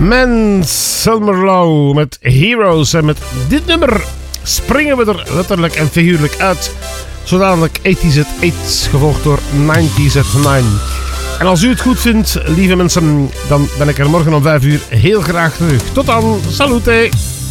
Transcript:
Man Silverlow met Heroes. En met dit nummer springen we er letterlijk en figuurlijk uit. Zo dadelijk 80's at 8, gevolgd door 90's at 9. En als u het goed vindt, lieve mensen, dan ben ik er morgen om 5 uur heel graag terug. Tot dan, salute!